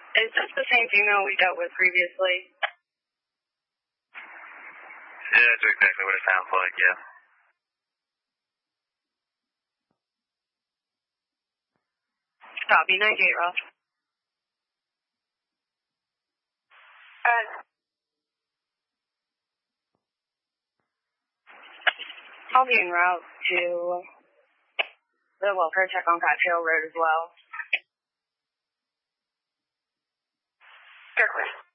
Is this the same female we dealt with previously? Yeah, that's exactly what it sounds like, yeah. Copy, 98, Ross. I'll be en route to the welfare check on Cattail Road as well. Kirkland.